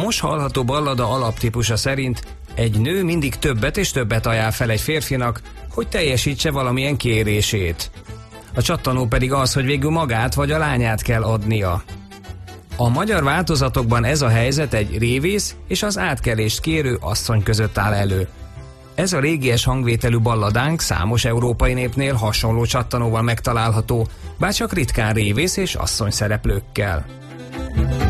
most hallható ballada alaptípusa szerint egy nő mindig többet és többet ajánl fel egy férfinak, hogy teljesítse valamilyen kérését. A csattanó pedig az, hogy végül magát vagy a lányát kell adnia. A magyar változatokban ez a helyzet egy révész és az átkelést kérő asszony között áll elő. Ez a régies hangvételű balladánk számos európai népnél hasonló csattanóval megtalálható, bár csak ritkán révész és asszony szereplőkkel.